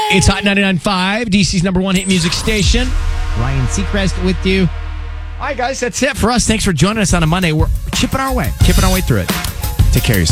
It's Hot 99.5, DC's number one hit music station. Ryan Seacrest with you. All right, guys, that's it for us. Thanks for joining us on a Monday. We're chipping our way through it. Take care of yourself.